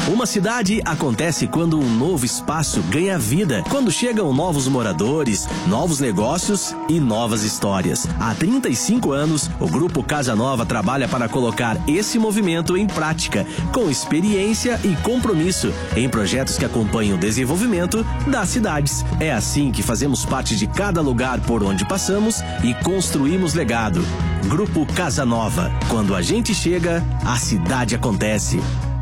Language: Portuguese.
Uma cidade acontece quando um novo espaço ganha vida, quando chegam novos moradores, novos negócios e novas histórias. Há 35 anos, o Grupo Casa Nova trabalha para colocar esse movimento em prática, com experiência e compromisso, em projetos que acompanham o desenvolvimento das cidades. É assim que fazemos parte de cada lugar por onde passamos e construímos legado. Grupo Casa Nova. Quando a gente chega, a cidade acontece.